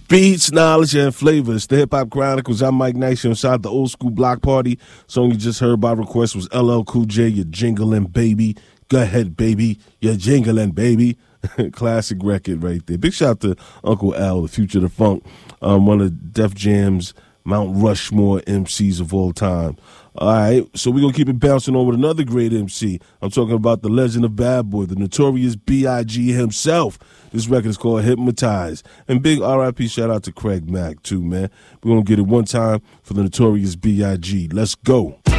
Beats, knowledge, and flavors. The Hip Hop Chronicles. I'm Mike Nice inside the Old School Block Party. Song you just heard by request was LL Cool J, You're Jingling Baby. Go ahead, baby. You're jingling, baby. Classic record right there. Big shout out to Uncle Al, the Future of the Funk, one of Def Jam's Mount Rushmore MCs of all time. All right, so we're going to keep it bouncing on with another great MC. I'm talking about the legend of Bad Boy, the notorious B.I.G. himself. This record is called Hypnotized. And big R.I.P. shout out to Craig Mack, too, man. We're going to get it one time for the notorious B.I.G. Let's go.